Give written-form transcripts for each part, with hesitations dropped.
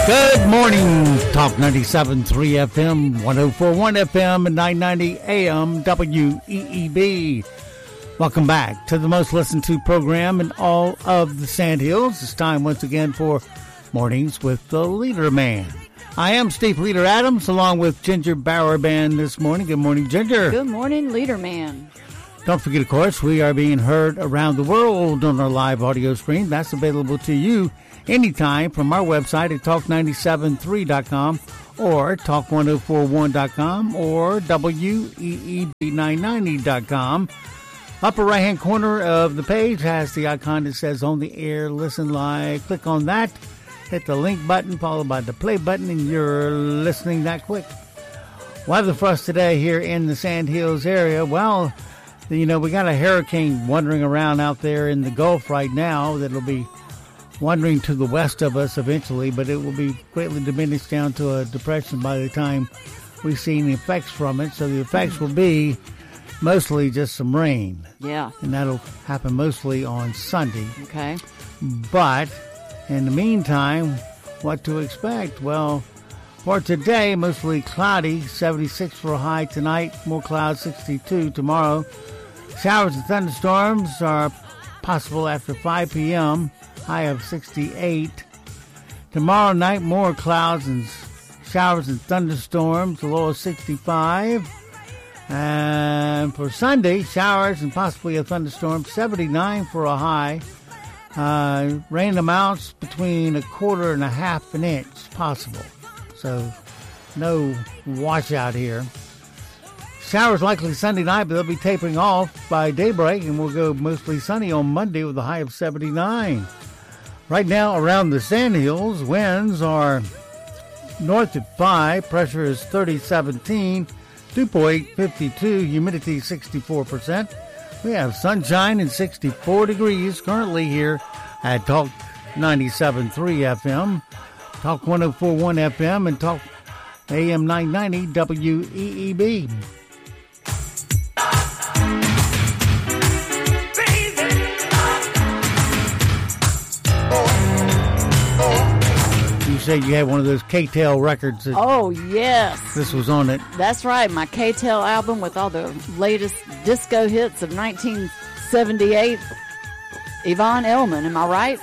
Good morning, Talk 97.3 FM, 104.1 FM, and 990 AM WEEB. Welcome back to the most listened to program in all of the Sandhills. It's time once again for Mornings with the Leader Man. I am Steve Leader Adams, along with Ginger Bauer Band this morning. Good morning, Ginger. Good morning, Leader Man. Don't forget, of course, we are being heard around the world on our live audio stream. That's available to you anytime from our website at talk973.com or talk1041.com or weeb990.com. Upper right-hand corner of the page has the icon that says On the Air, Listen Live. Click on that, hit the link button, followed by the play button, and you're listening that quick. Weather for us today here in the Sandhills area. Well, you know, we got a hurricane wandering around out there in the Gulf right now that'll be wandering to the west of us eventually, but it will be greatly diminished down to a depression by the time we see any effects from it. So the effects will be mostly just some rain. Yeah. And that'll happen mostly on Sunday. Okay. But in the meantime, what to expect? Well, for today, mostly cloudy, 76 for a high tonight, more clouds, 62 tomorrow. Showers and thunderstorms are possible after 5 p.m., high of 68. Tomorrow night, more clouds and showers and thunderstorms, a low of 65. And for Sunday, showers and possibly a thunderstorm, 79 for a high. Rain amounts between a quarter and a half an inch possible. So no washout here. Showers likely Sunday night, but they'll be tapering off by daybreak, and we'll go mostly sunny on Monday with a high of 79. Right now, around the Sandhills, winds are north at 5, pressure is 30-17, dew point 52, humidity 64%. We have sunshine and 64 degrees currently here at Talk 97.3 FM, Talk 104.1 FM, and Talk AM 990 WEEB. You said you had one of those K-Tel records. Oh, yes. This was on it. That's right. My K-Tel album with all the latest disco hits of 1978. Yvonne Elliman, am I right?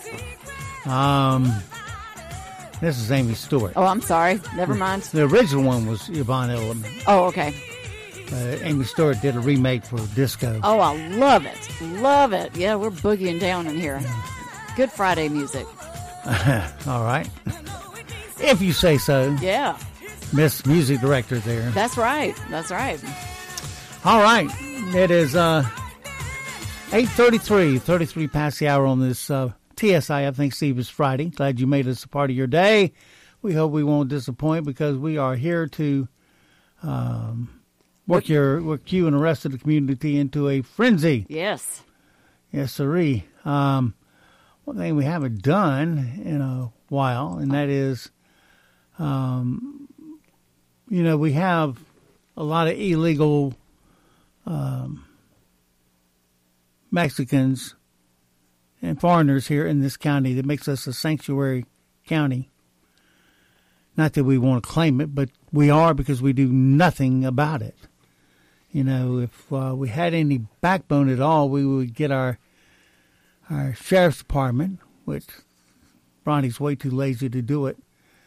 This is Amy Stewart. Oh, I'm sorry. Never mind. The original one was Yvonne Elliman. Oh, okay. Amy Stewart did a remake for disco. Oh, I love it. Love it. Yeah, we're boogieing down in here. Good Friday music. All right. If you say so. Yeah. Miss Music Director there. That's right. That's right. All right. It is 8:33, 33 past the hour on this TSI. I think, Steve, is Friday. Glad you made us a part of your day. We hope we won't disappoint because we are here to work you and the rest of the community into a frenzy. Yes. Yes, sirree. One thing we haven't done in a while, and that is, we have a lot of illegal Mexicans and foreigners here in this county that makes us a sanctuary county. Not that we want to claim it, but we are because we do nothing about it. You know, if we had any backbone at all, we would get our sheriff's department, which Ronnie's way too lazy to do it.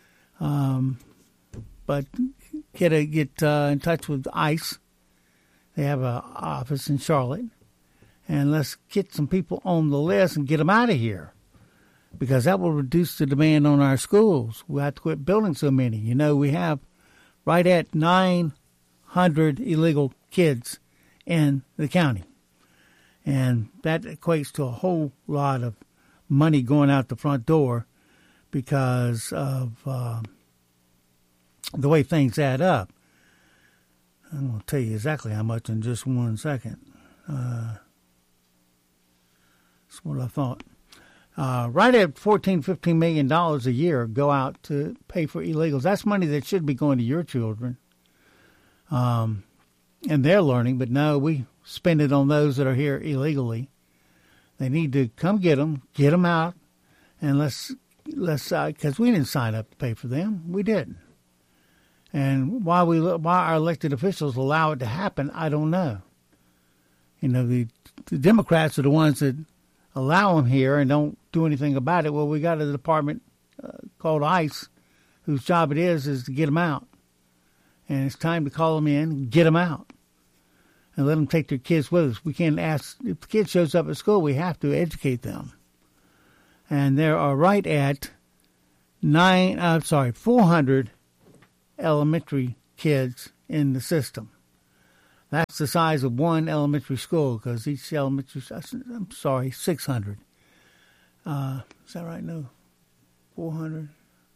But get in touch with ICE. They have an office in Charlotte. And let's get some people on the list and get them out of here. Because that will reduce the demand on our schools. We have to quit building so many. You know, we have right at 900 illegal kids in the county. And that equates to a whole lot of money going out the front door because of the way things add up. I'm going to tell you exactly how much in just 1 second. That's what I thought. Right at $14-15 million a year go out to pay for illegals. That's money that should be going to your children. And they're learning, but no, we spend it on those that are here illegally. They need to come get them out, and let's because we didn't sign up to pay for them. We didn't. And why our elected officials allow it to happen, I don't know. You know, the Democrats are the ones that allow them here and don't do anything about it. Well, we got a department called ICE, whose job it is to get them out. And it's time to call them in, get them out, and let them take their kids with us. We can't ask, if the kid shows up at school, we have to educate them. And there are right at 400 elementary kids in the system. That's the size of one elementary school, because each 600. Is that right? No, 400.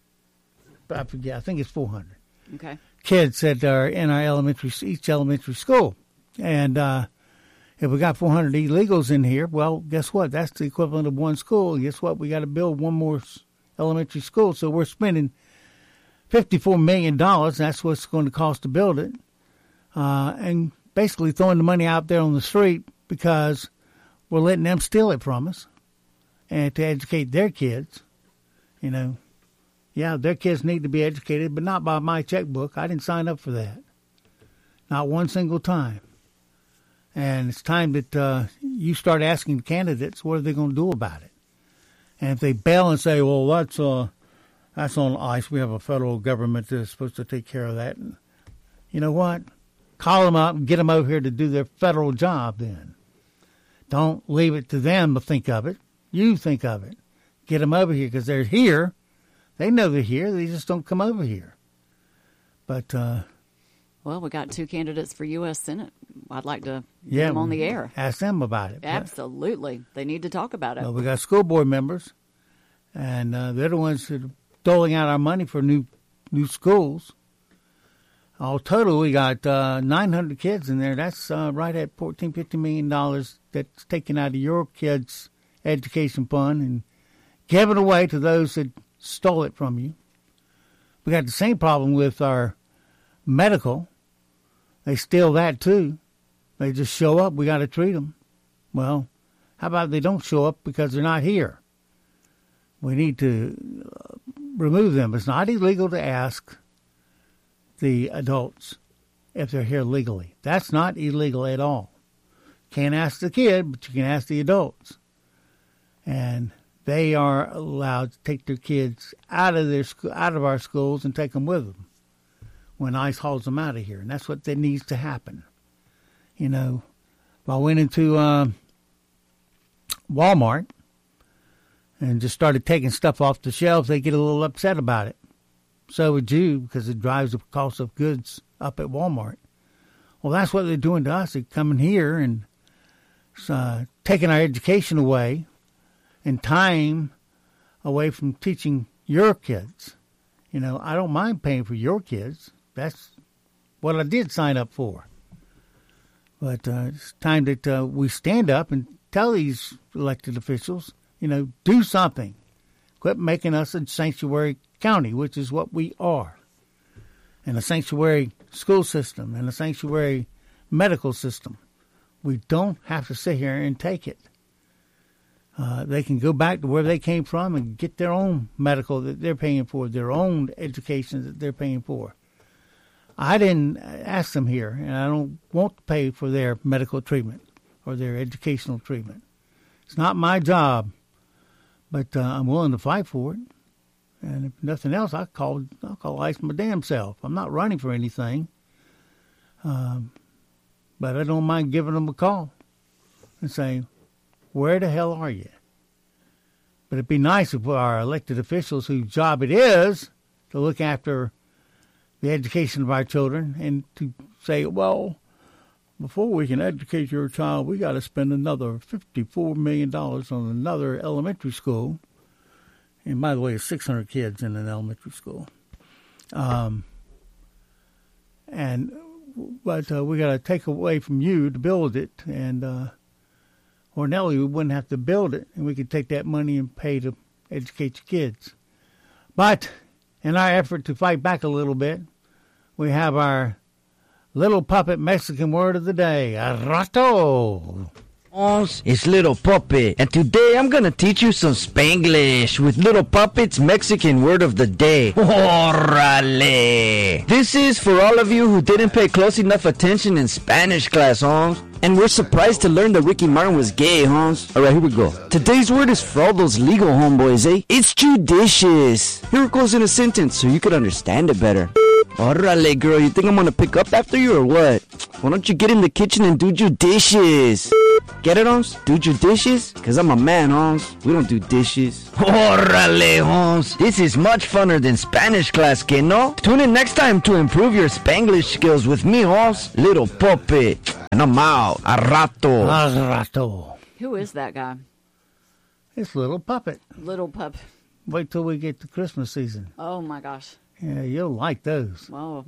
I forget. I think it's 400. Okay. Kids that are in our each elementary school. And if we got 400 illegals in here, well, guess what? That's the equivalent of one school. Guess what? We got to build one more elementary school. So we're spending $54 million. That's what it's going to cost to build it. And basically throwing the money out there on the street because we're letting them steal it from us and to educate their kids. You know, yeah, their kids need to be educated, but not by my checkbook. I didn't sign up for that. Not one single time. And it's time that you start asking the candidates what are they going to do about it. And if they bail and say, well, that's on ICE. We have a federal government that's supposed to take care of that. And you know what? Call them up and get them over here to do their federal job then. Don't leave it to them to think of it. You think of it. Get them over here because they're here. They know they're here. They just don't come over here. But well, we got two candidates for U.S. Senate. I'd like to get them on the air. Ask them about it. Absolutely. They need to talk about it. Well, we got school board members, and they're the ones that are doling out our money for new schools. All total, we got 900 kids in there. That's right at $14-15 million that's taken out of your kids' education fund and given away to those that stole it from you. We got the same problem with our medical. They steal that too. They just show up. We got to treat them. Well, how about they don't show up because they're not here? We need to remove them. It's not illegal to ask the adults if they're here legally. That's not illegal at all. Can't ask the kid, but you can ask the adults. And they are allowed to take their kids out of our schools and take them with them when ICE hauls them out of here. And that's what that needs to happen. You know, if I went into Walmart and just started taking stuff off the shelves, they get a little upset about it. So would you, because it drives the cost of goods up at Walmart. Well, that's what they're doing to us. They're coming here and taking our education away and time away from teaching your kids. You know, I don't mind paying for your kids. That's what I did sign up for. But it's time that we stand up and tell these elected officials, you know, do something. Quit making us a sanctuary county, which is what we are, and a sanctuary school system and a sanctuary medical system. We don't have to sit here and take it. They can go back to where they came from and get their own medical that they're paying for, their own education that they're paying for. I didn't ask them here, and I don't want to pay for their medical treatment or their educational treatment. It's not my job, but I'm willing to fight for it. And if nothing else, I'll call ICE my damn self. I'm not running for anything, but I don't mind giving them a call and saying, where the hell are you? But it'd be nice if our elected officials, whose job it is to look after the education of our children, and to say, well, before we can educate your child, we got to spend another $54 million on another elementary school. And by the way, it's 600 kids in an elementary school. But we got to take away from you to build it, and ordinarily we wouldn't have to build it, and we could take that money and pay to educate your kids. But in our effort to fight back a little bit, we have our little puppet Mexican word of the day, rato. It's Little Puppet, and today I'm gonna teach you some Spanglish with Little Puppet's Mexican word of the day. Órale! This is for all of you who didn't pay close enough attention in Spanish class, Holmes. And we're surprised to learn that Ricky Martin was gay, Holmes. Alright, here we go. Today's word is for all those legal homeboys, eh? It's judicious. Here it goes in a sentence so you could understand it better. Órale, girl, you think I'm gonna pick up after you or what? Why don't you get in the kitchen and do your dishes? Get it, Holmes? Do your dishes? Cause I'm a man, Holmes. We don't do dishes. Órale, Holmes. This is much funner than Spanish class, que no? Tune in next time to improve your Spanglish skills with me, Holmes. Little Puppet. And I'm out. A rato. A rato. Who is that guy? It's Little Puppet. Little pup. Wait till we get to Christmas season. Oh, my gosh. Yeah, you'll like those. Well,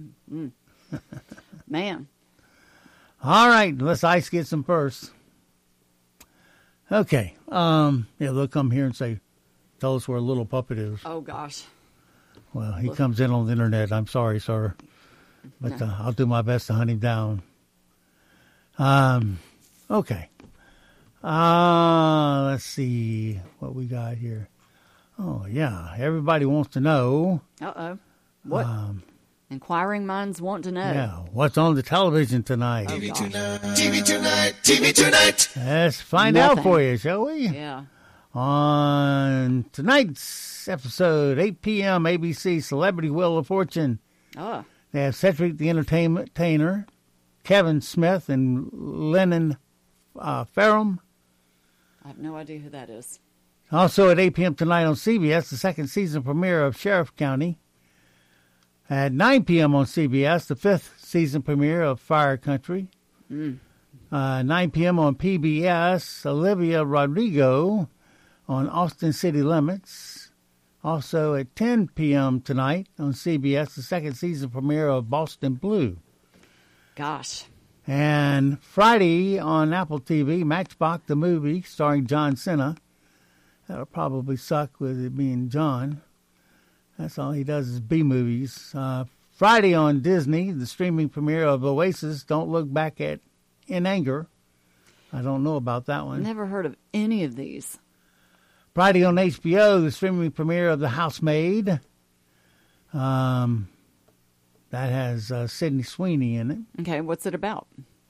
man. All right, let's Ice get some first. Okay. Yeah, they'll come here and say, tell us where Little Puppet is. Oh, gosh. Well, he comes in on the internet. I'm sorry, sir. But No. I'll do my best to hunt him down. Okay. Let's see what we got here. Oh, yeah. Everybody wants to know. Uh-oh. What? Inquiring minds want to know. Yeah, what's on the television tonight? Oh, TV gosh. tonight, TV tonight, TV tonight. Let's find Nothing. out for you, shall we? Yeah. On tonight's episode, 8 p.m., ABC Celebrity Wheel of Fortune. Oh, They have Cedric the Entertainer, Kevin Smith, and Lennon Ferrum. I have no idea who that is. Also at 8 p.m. tonight on CBS, the second season premiere of Sheriff County. At 9 p.m. on CBS, the fifth season premiere of Fire Country. 9 p.m. on PBS, Olivia Rodrigo on Austin City Limits. Also at 10 p.m. tonight on CBS, the second season premiere of Boston Blue. Gosh. And Friday on Apple TV, Matchbox the movie starring John Cena. That'll probably suck with it being John. That's all he does is B-movies. Friday on Disney, the streaming premiere of Oasis, Don't Look Back in Anger. I don't know about that one. Never heard of any of these. Friday on HBO, the streaming premiere of The Housemaid. That has Sydney Sweeney in it. Okay, what's it about?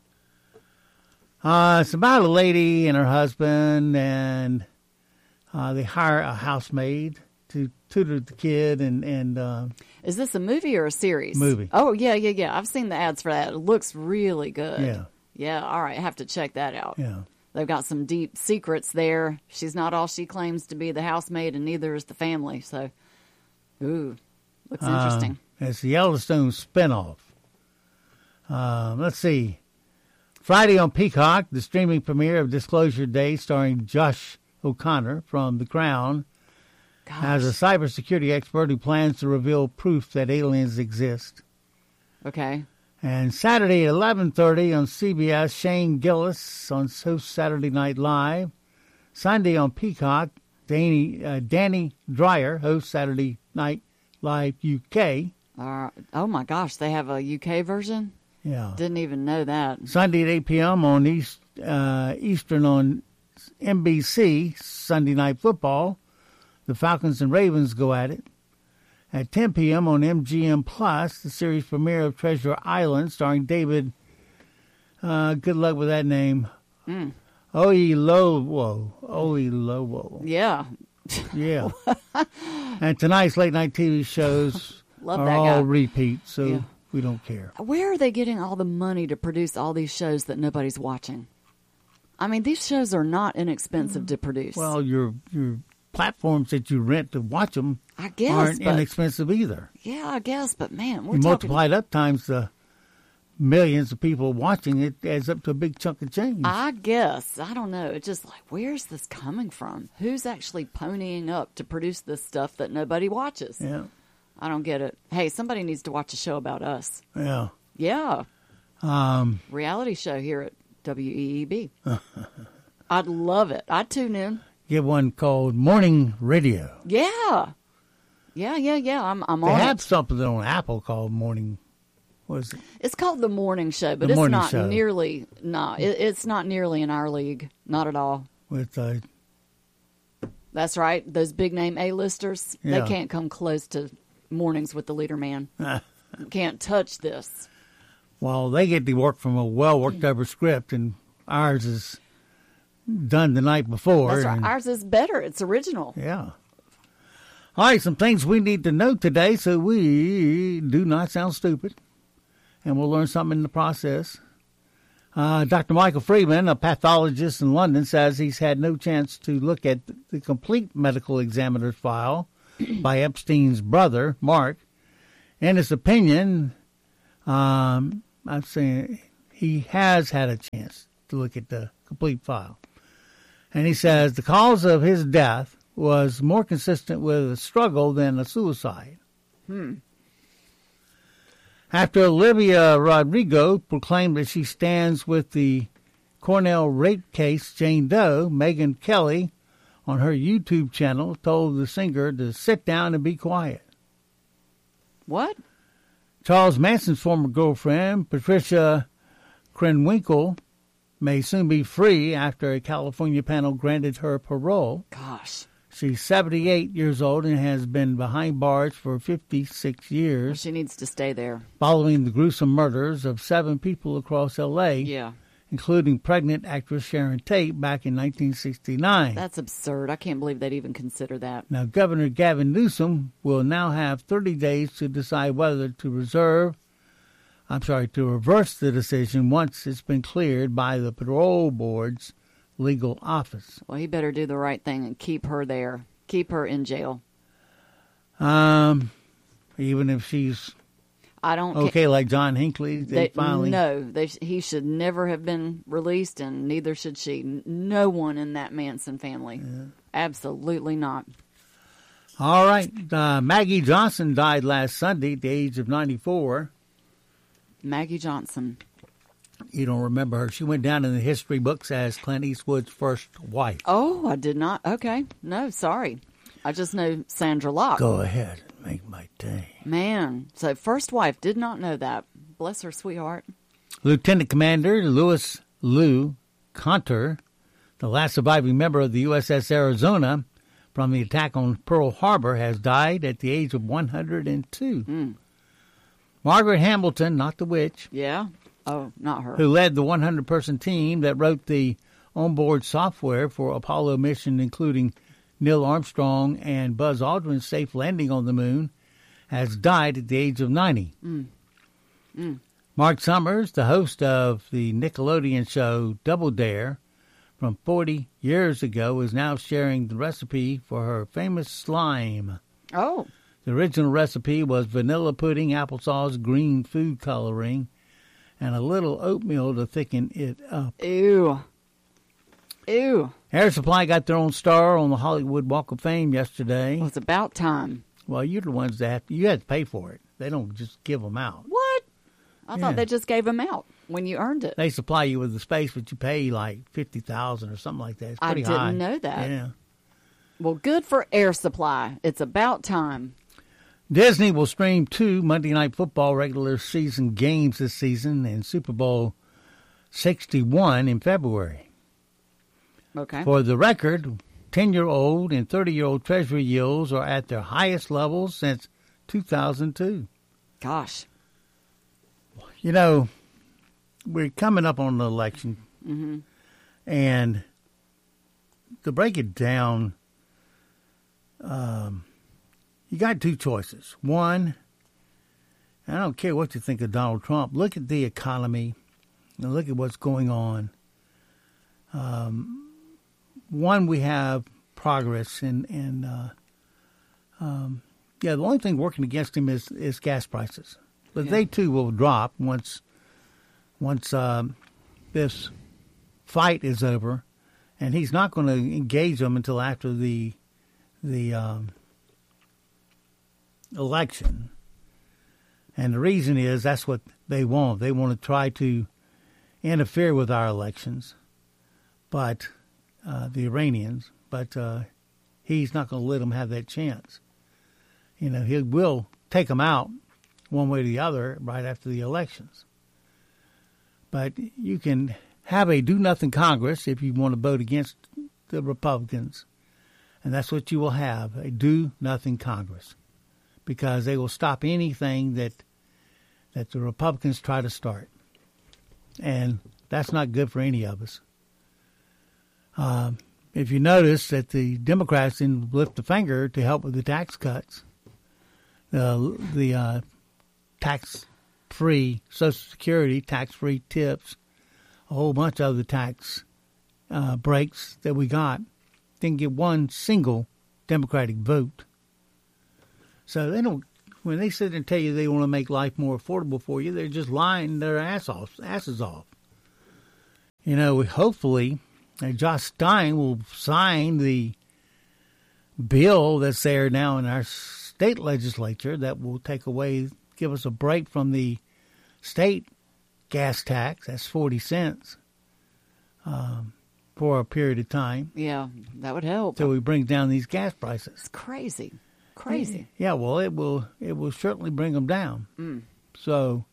It's about a lady and her husband, and they hire a housemaid to tutor the kid, and Is this a movie or a series? Movie. Oh, yeah. I've seen the ads for that. It looks really good. Yeah. Yeah, all right. I have to check that out. yeah. They've got some deep secrets there. She's not all she claims to be, the housemaid, and neither is the family. So, ooh, looks interesting. It's the Yellowstone spinoff. Let's see. Friday on Peacock, the streaming premiere of Disclosure Day starring Josh O'Connor from The Crown as a Gosh. cybersecurity expert who plans to reveal proof that aliens exist. Okay. And Saturday at 11:30 on CBS, Shane Gillis on hosts Saturday Night Live. Sunday on Peacock, Danny Dreyer hosts Saturday Night Live UK. Oh, my gosh. They have a UK version? Yeah. Didn't even know that. Sunday at 8 p.m. on Eastern on NBC, Sunday Night Football. The Falcons and Ravens go at it. At 10 p.m. on MGM Plus, the series premiere of Treasure Island, starring David, good luck with that name, Oyelowo. Yeah. Yeah. And tonight's late night TV shows Love are that all guy. repeats, so Yeah. we don't care. Where are they getting all the money to produce all these shows that nobody's watching? I mean, these shows are not inexpensive to produce. Well, your platforms that you rent to watch them I guess, aren't but inexpensive either. yeah, I guess. But man, we're You talking. multiply it up times the millions of people watching it, adds up to a big chunk of change. I guess. I don't know. It's just like, where's this coming from? Who's actually ponying up to produce this stuff that nobody watches? Yeah, I don't get it. Hey, somebody needs to watch a show about us. yeah. Yeah. Reality show here at WEEB. I'd love it. I'd tune in. Get one called Morning Radio. Yeah. Yeah. I'm They on have it. something on Apple called Morning. Was it? It's called The Morning Show, but The it's Morning not Show. nearly. No, it's not nearly in our league. Not at all. With That's right. Those big name A-listers, Yeah. they can't come close to Mornings with the Leader Man. Can't touch this. well, they get to work from a well worked over script, and ours is done the night before. That's right. and- Ours is better. It's original. Yeah. All right, some things we need to know today so we do not sound stupid. And we'll learn something in the process. Dr. Michael Freeman, a pathologist in London, says he's had no chance to look at the complete medical examiner's file by Epstein's brother, Mark. In his opinion, I'm saying he has had a chance to look at the complete file. And he says the cause of his death was more consistent with a struggle than a suicide. After Olivia Rodrigo proclaimed that she stands with the Cornell rape case Jane Doe, Megyn Kelly, on her YouTube channel, told the singer to sit down and be quiet. What? Charles Manson's former girlfriend, Patricia Krenwinkel, may soon be free after a California panel granted her parole. Gosh. She's 78 years old and has been behind bars for 56 Well, years she needs to stay there. following the gruesome murders of 7 people across L.A., Yeah. including pregnant actress Sharon Tate back in 1969. That's absurd. I can't believe they'd even consider that. Now, Governor Gavin Newsom will now have 30 days to decide whether to reverse the decision once it's been cleared by the parole board's legal office. Well, he better do the right thing and keep her there. Keep her in jail. Even if she's I don't okay, like John Hinckley, he should never have been released, and neither should she. No one in that Manson family. Yeah. Absolutely not. All right. Maggie Johnson died last Sunday at the age of 94. Maggie Johnson. You don't remember her. She went down in the history books as Clint Eastwood's first wife. Oh, I did not. Okay. No, sorry. I just know Sandra Locke. Go ahead. Make my day. Man. So first wife. Did not know that. Bless her, sweetheart. Lieutenant Commander Louis Lou Conter, the last surviving member of the USS Arizona from the attack on Pearl Harbor, has died at the age of 102. Margaret Hamilton, not the witch. Yeah. Oh, not her. Who led the 100-person team that wrote the onboard software for Apollo mission, including Neil Armstrong and Buzz Aldrin's safe landing on the moon, has died at the age of 90. Mark Summers, the host of the Nickelodeon show Double Dare from 40 years ago, is now sharing the recipe for her famous slime. Oh. The original recipe was vanilla pudding, applesauce, green food coloring, and a little oatmeal to thicken it up. Ew. Ew. Air Supply got their own star on the Hollywood Walk of Fame yesterday. Well, it's about time. Well, you're the ones that you had to pay for it. They don't just give them out. What? I thought they just gave them out when you earned it. They supply you with the space, but you pay like $50,000 or something like that. It's pretty high. I didn't know that. Yeah. Well, good for Air Supply. It's about time. Disney will stream 2 Monday Night Football regular season games this season and Super Bowl 61 in February. Okay. For the record, 10-year-old and 30-year-old Treasury yields are at their highest levels since 2002. Gosh. You know, we're coming up on the election, and to break it down, you got 2 choices. One, I don't care what you think of Donald Trump. Look at the economy and look at what's going on. One, we have progress, and the only thing working against him is gas prices. But they too will drop once this fight is over, and he's not going to engage them until after the election. And the reason is that's what they want. They want to try to interfere with our elections, but the Iranians. But he's not going to let them have that chance. You know, he will take them out one way or the other right after the elections. But you can have a do-nothing Congress if you want to vote against the Republicans, and that's what you will have, a do-nothing Congress, because they will stop anything that the Republicans try to start. And that's not good for any of us. If you notice that the Democrats didn't lift a finger to help with the tax cuts, the tax-free Social Security, tax-free tips, a whole bunch of the tax breaks that we got, didn't get one single Democratic vote. So they don't. When they sit and tell you they want to make life more affordable for you, they're just lying their asses off. You know, hopefully, Josh Stein will sign the bill that's there now in our state legislature that will give us a break from the state gas tax. That's 40 cents for a period of time. Yeah, that would help. So we bring down these gas prices. It's crazy. Yeah, well, it will certainly bring them down. So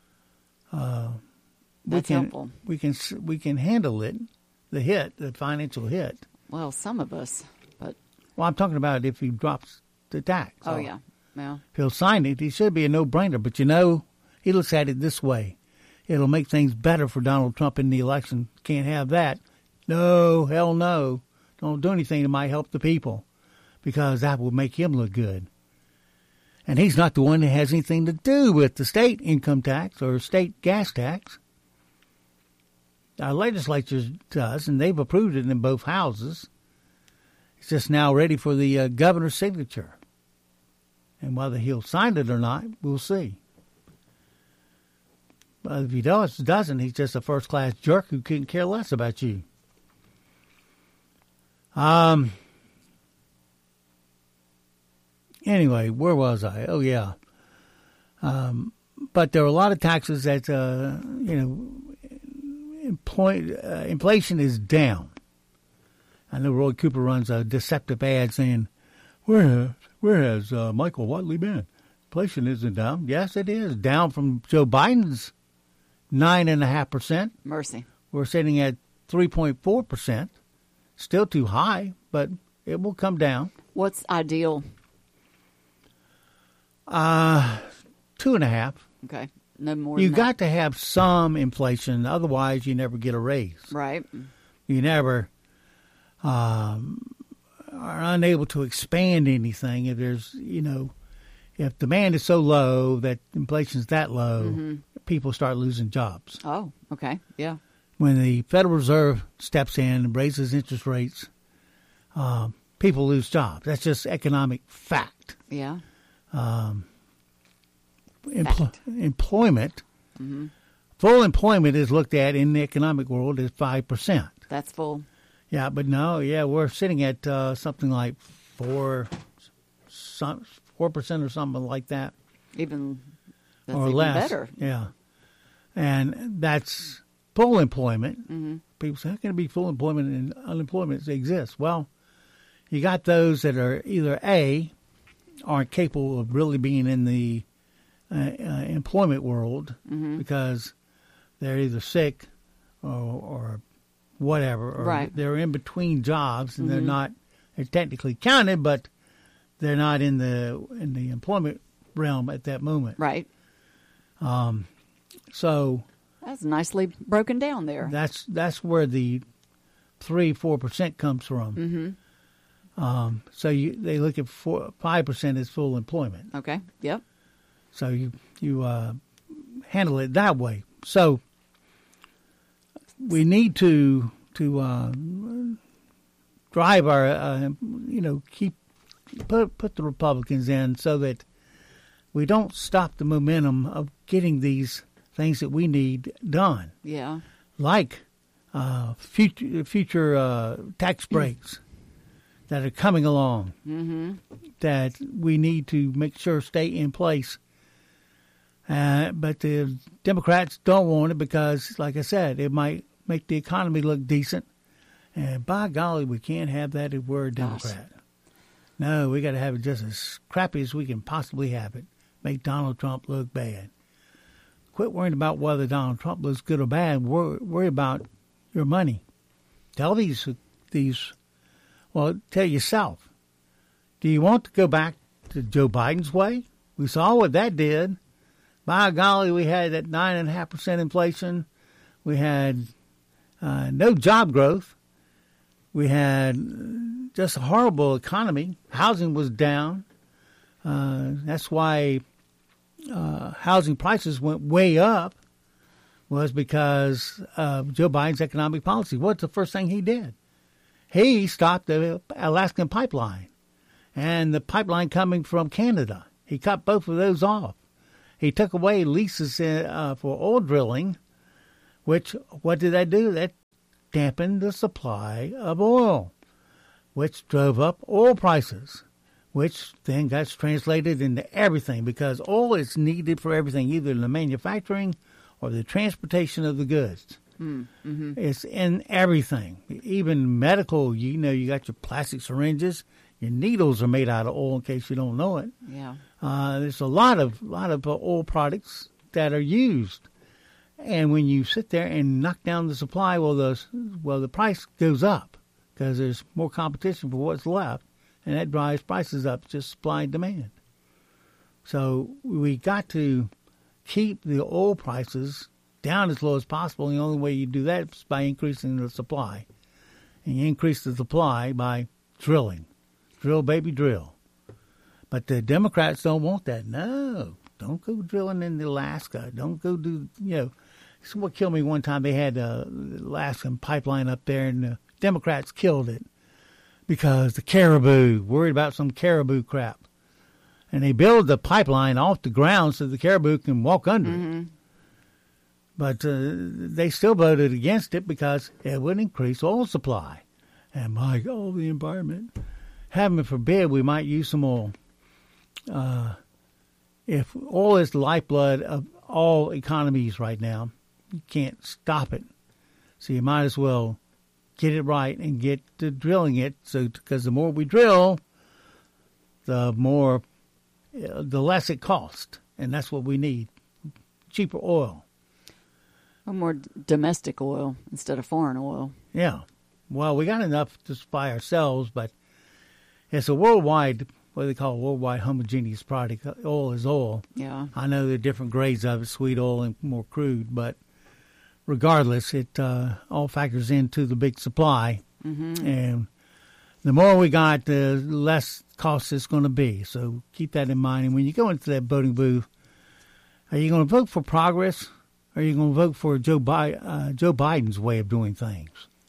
that's helpful. We can handle it, the financial hit. Well, some of us, but I'm talking about if he drops the tax. Oh yeah. Well, if he'll sign it, he should be a no-brainer. But he looks at it this way: it'll make things better for Donald Trump in the election. Can't have that. No, hell no! Don't do anything that might help the people, because that will make him look good. And he's not the one that has anything to do with the state income tax or state gas tax. Our legislature does, and they've approved it in both houses. It's just now ready for the governor's signature. And whether he'll sign it or not, we'll see. But if he doesn't, he's just a first-class jerk who couldn't care less about you. Anyway, where was I? Oh, yeah. But there are a lot of taxes that, inflation is down. I know Roy Cooper runs a deceptive ad saying, where has Michael Watley been? Inflation isn't down. Yes, it is. Down from Joe Biden's 9.5%. Mercy. We're sitting at 3.4%. Still too high, but it will come down. What's ideal? 2.5. Okay. No more You than got to have some inflation. Otherwise, you never get a raise. Right. You never are unable to expand anything if there's, if demand is so low that inflation's that low, people start losing jobs. Oh, okay. Yeah. When the Federal Reserve steps in and raises interest rates, people lose jobs. That's just economic fact. Yeah. Employment, full employment is looked at in the economic world as 5%. That's full. Yeah, but no, we're sitting at something like 4% or something like that. Even that's or even less. Better. Yeah, and that's full employment. People say, how can it be full employment and unemployment exists? Well, you got those that are either aren't capable of really being in the employment world because they're either sick or whatever, or right. They're in between jobs and they're technically counted, but they're not in the employment realm at that moment. Right. So that's nicely broken down there. That's where the 3-4% comes from. So they look at 5% as full employment. Okay. Yep. So you handle it that way. So we need to drive our put the Republicans in so that we don't stop the momentum of getting these things that we need done. Yeah. Like future tax breaks that are coming along that we need to make sure stay in place. But the Democrats don't want it because, like I said, it might make the economy look decent. And by golly, we can't have that if we're a Democrat. No, we got to have it just as crappy as we can possibly have it. make Donald Trump look bad. Quit worrying about whether Donald Trump looks good or bad. Worry about your money. Tell tell yourself. Do you want to go back to Joe Biden's way? We saw what that did. By golly, we had that 9.5% inflation. We had no job growth. We had just a horrible economy. Housing was down. That's why housing prices went way up, was because of Joe Biden's economic policy. What's the first thing he did? He stopped the Alaskan pipeline and the pipeline coming from Canada. He cut both of those off. He took away leases for oil drilling, which, what did that do? That dampened the supply of oil, which drove up oil prices, which then got translated into everything, because oil is needed for everything, either the manufacturing or the transportation of the goods. Mm-hmm. It's in everything, even medical. You got your plastic syringes. Your needles are made out of oil, in case you don't know it. Yeah. There's a lot of oil products that are used, and when you sit there and knock down the supply, the price goes up because there's more competition for what's left, and that drives prices up, just supply and demand. So we got to keep the oil prices down as low as possible. And the only way you do that is by increasing the supply, and you increase the supply by drilling. Drill, baby, drill. But the Democrats don't want that. No, don't go drilling in Alaska. Don't go do, It's what killed me one time. They had the Alaskan pipeline up there, and the Democrats killed it because the caribou, worried about some caribou crap. And they build the pipeline off the ground so the caribou can walk under it. But they still voted against it because it would increase oil supply. And the environment. Heaven forbid we might use some oil. If oil is the lifeblood of all economies right now, you can't stop it. So you might as well get it right and get to drilling it. So, because the more we drill, the less it costs, and that's what we need: cheaper oil. Or more domestic oil instead of foreign oil. Yeah. Well, we got enough to supply ourselves, but it's a worldwide, what they call a worldwide homogeneous product. Oil is oil. Yeah. I know there are different grades of it, sweet oil and more crude, but regardless, it all factors into the big supply. Mm-hmm. And the more we got, the less cost it's going to be. So keep that in mind. And when you go into that voting booth, are you going to vote for progress, or are you going to vote for Joe Biden's way of doing things?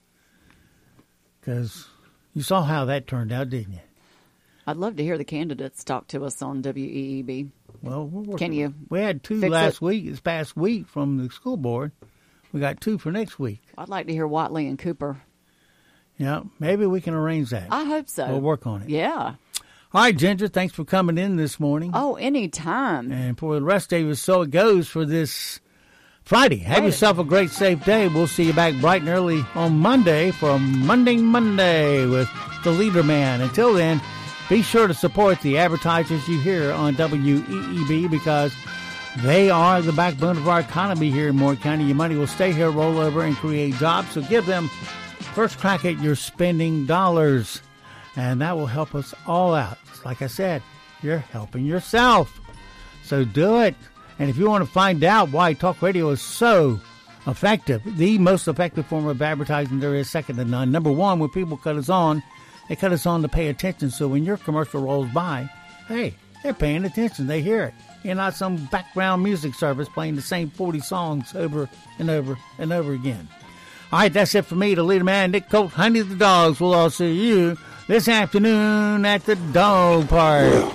Because you saw how that turned out, didn't you? I'd love to hear the candidates talk to us on WEEB. Well, can you? We had two this past week from the school board. We got two for next week. I'd like to hear Watley and Cooper. Yeah, maybe we can arrange that. I hope so. We'll work on it. Yeah. All right, Ginger, thanks for coming in this morning. Oh, anytime. And for the rest of you, so it goes for this Friday. Have yourself a great, safe day. We'll see you back bright and early on Monday for Monday with the Leader Man. Until then, be sure to support the advertisers you hear on WEEB, because they are the backbone of our economy here in Moore County. Your money will stay here, roll over, and create jobs. So give them first crack at your spending dollars, and that will help us all out. Like I said, you're helping yourself. So do it. And if you want to find out why talk radio is so effective, the most effective form of advertising there is, second to none. Number one, when people cut us on, they cut us on to pay attention. So when your commercial rolls by, hey, they're paying attention. They hear it. You're not some background music service playing the same 40 songs over and over and over again. All right, that's it for me, the Leader Man, Nick Colt, Honey the Dogs. We'll all see you this afternoon at the dog park.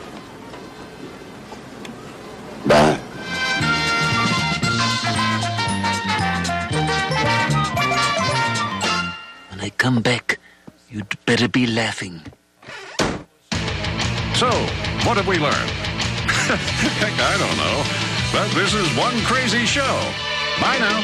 Bye. When I come back, you'd better be laughing. So, what have we learned? Heck, I don't know. But this is one crazy show. Bye now.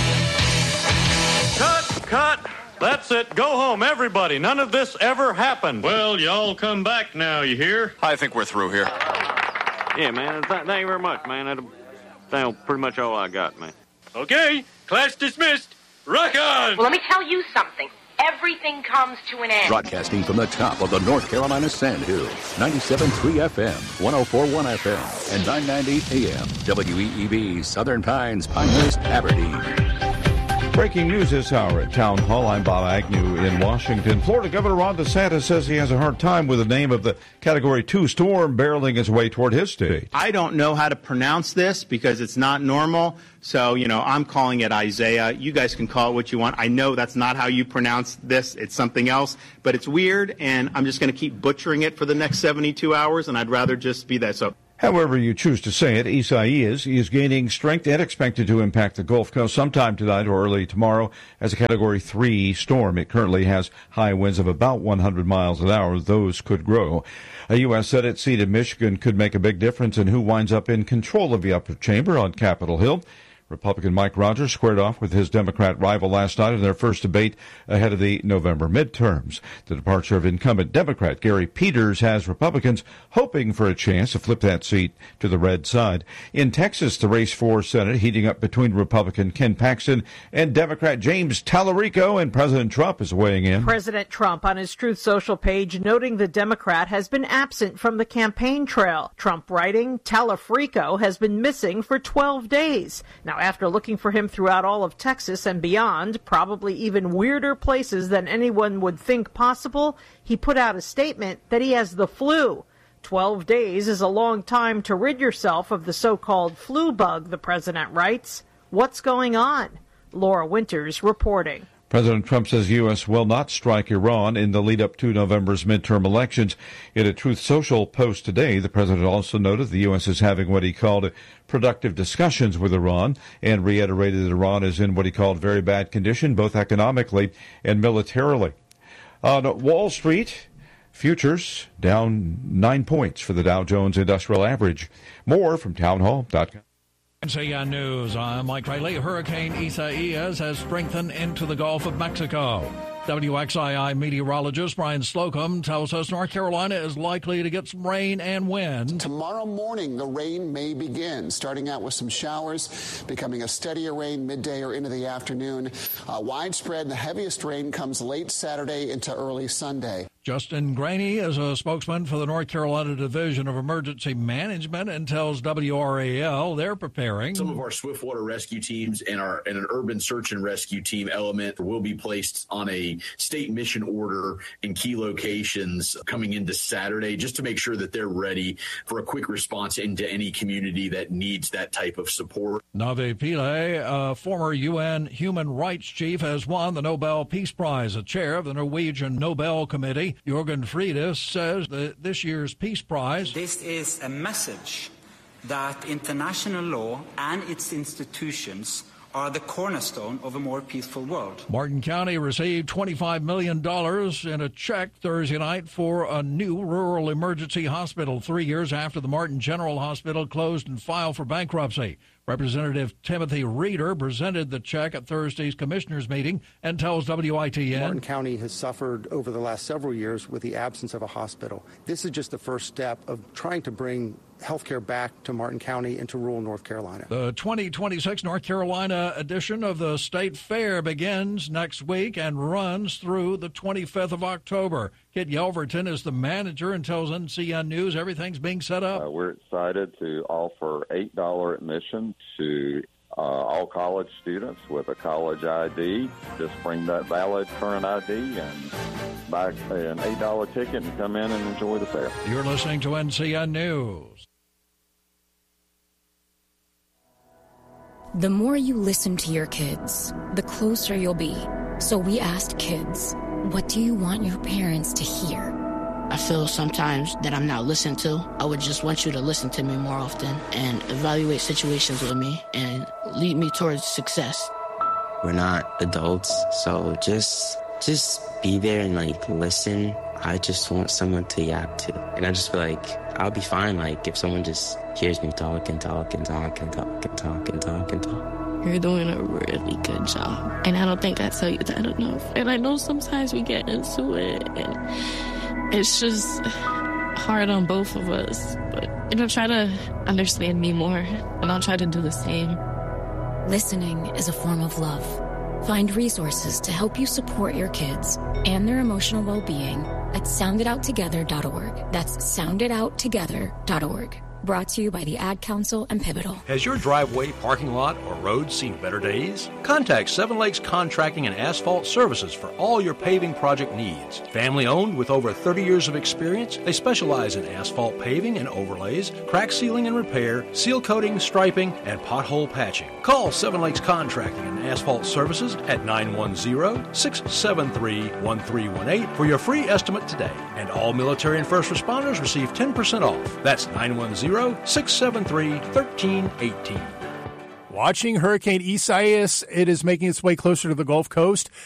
Cut! That's it. Go home, everybody. None of this ever happened. Well, y'all come back now, you hear? I think we're through here. Yeah, man. Thank you very much, man. That's pretty much all I got, man. Okay, class dismissed. Rock on! Well, let me tell you something. Everything comes to an end. Broadcasting from the top of the North Carolina Sand Hills, 97.3 FM, 104.1 FM, and 990 AM, WEEB, Southern Pines, Pinehurst, Aberdeen. Breaking news this hour at Town Hall. I'm Bob Agnew in Washington. Florida Governor Ron DeSantis says he has a hard time with the name of the Category 2 storm barreling its way toward his state. I don't know how to pronounce this because it's not normal. So, I'm calling it Isaiah. You guys can call it what you want. I know that's not how you pronounce this. It's something else. But it's weird, and I'm just going to keep butchering it for the next 72 hours, and I'd rather just be that. So. However you choose to say it, Isaias is gaining strength and expected to impact the Gulf Coast sometime tonight or early tomorrow as a Category 3 storm. It currently has high winds of about 100 miles an hour. Those could grow. A U.S. Senate seat in Michigan could make a big difference in who winds up in control of the upper chamber on Capitol Hill. Republican Mike Rogers squared off with his Democrat rival last night in their first debate ahead of the November midterms. The departure of incumbent Democrat Gary Peters has Republicans hoping for a chance to flip that seat to the red side. In Texas, the race for Senate heating up between Republican Ken Paxton and Democrat James Tallarico, and President Trump is weighing in. President Trump on his Truth Social page noting the Democrat has been absent from the campaign trail. Trump writing, Tallarico has been missing for 12 days. Now, after looking for him throughout all of Texas and beyond, probably even weirder places than anyone would think possible, he put out a statement that he has the flu. 12 days is a long time to rid yourself of the so-called flu bug, the president writes. What's going on? Laura Winters reporting. President Trump says the U.S. will not strike Iran in the lead-up to November's midterm elections. In a Truth Social post today, the president also noted the U.S. is having what he called productive discussions with Iran and reiterated that Iran is in what he called very bad condition, both economically and militarily. On Wall Street, futures down 9 points for the Dow Jones Industrial Average. More from townhall.com. NCN News, I'm Mike Riley. Hurricane Isaias has strengthened into the Gulf of Mexico. WXII meteorologist Brian Slocum tells us North Carolina is likely to get some rain and wind. Tomorrow morning, the rain may begin, starting out with some showers, becoming a steadier rain midday or into the afternoon. Widespread, the heaviest rain comes late Saturday into early Sunday. Justin Graney is a spokesman for the North Carolina Division of Emergency Management and tells WRAL they're preparing. Some of our swiftwater rescue teams and an urban search and rescue team element will be placed on a state mission order in key locations coming into Saturday, just to make sure that they're ready for a quick response into any community that needs that type of support. Navi Pillay, a former UN human rights chief, has won the Nobel Peace Prize. The chair of the Norwegian Nobel Committee, Jorgen Friedis, says that this year's Peace Prize. This is a message that international law and its institutions are the cornerstone of a more peaceful world. Martin County received $25 million in a check Thursday night for a new rural emergency hospital 3 years after the Martin General Hospital closed and filed for bankruptcy. Representative Timothy Reeder presented the check at Thursday's commissioners meeting and tells WITN. Martin County has suffered over the last several years with the absence of a hospital. This is just the first step of trying to bring healthcare back to Martin County and to rural North Carolina. The 2026 North Carolina edition of the State Fair begins next week and runs through the 25th of October. Kit Yelverton is the manager and tells NCN News everything's being set up. We're excited to offer $8 admission to all college students with a college ID. Just bring that valid current ID and buy an $8 ticket and come in and enjoy the fair. You're listening to NCN News. The more you listen to your kids, the closer you'll be. So we asked kids, what do you want your parents to hear? I feel sometimes that I'm not listened to. I would just want you to listen to me more often and evaluate situations with me and lead me towards success. We're not adults, so just be there and listen. I just want someone to yap to. And I just feel like I'll be fine if someone just hears me talk and talk and talk and talk and talk and talk and talk. You're doing a really good job. And I don't think I tell you that enough. And I know sometimes we get into it and it's just, hard on both of us. But, try to understand me more, and I'll try to do the same. Listening is a form of love. Find resources to help you support your kids and their emotional well-being at sounditouttogether.org. That's sounditouttogether.org. Brought to you by the Ad Council and Pivotal. Has your driveway, parking lot, or road seen better days? Contact Seven Lakes Contracting and Asphalt Services for all your paving project needs. Family owned with over 30 years of experience, they specialize in asphalt paving and overlays, crack sealing and repair, seal coating, striping, and pothole patching. Call Seven Lakes Contracting and Asphalt Services at 910-673-1318 for your free estimate today. And all military and first responders receive 10% off. That's 910-673-1318. Watching Hurricane Isaias, it is making its way closer to the Gulf Coast.